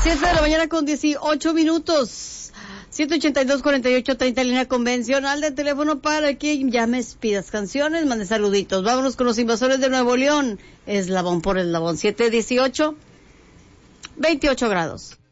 7 de la mañana con 18 minutos. 182-4830, línea convencional de teléfono para que llames, pidas canciones, mandes saluditos. Vámonos con los Invasores de Nuevo León. Eslabón por eslabón. 718, 28 grados.